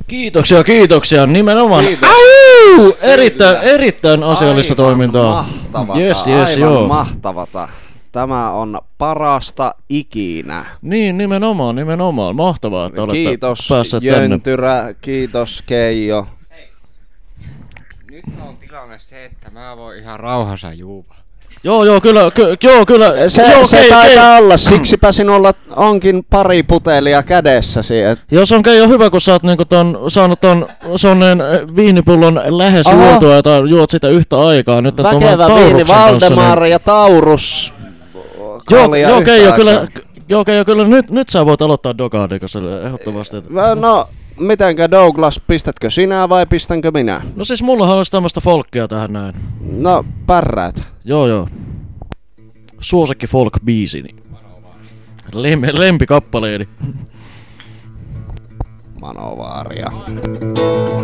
Kiitoksia, nimenomaan. Erittäin asiallista toimintaa. Mahtavata, aivan mahtavata. Tämä on parasta ikinä. Niin, nimenomaan. Mahtavaa, että olette päässeet tänne. Kiitos Jöntyrä, kiitos Keijo. Hei. Nyt on tilanne se, että mä voin ihan rauhassa juua. Joo, kyllä. Se taitaa olla, siksipä sinulla onkin pari putelia kädessäsi. Jos on Keijo hyvä, kun sä oot niinku saanut ton sonneen viinipullon lähes juotua, tai juot sitä yhtä aikaa. Nyt väkevä viini, Valdemar ja Taurus. Joo, Keijo, kyllä nyt sä voit aloittaa Doganikoselle ehdottomasti. No, mitenkä Douglas, pistätkö sinä vai pistänkö minä? No siis mullahan olisi tämmöstä folkkia tähän näin. No, pärräät. Joo. Suosikki folk-biisini. Lempikappaleeni. Manovaaria.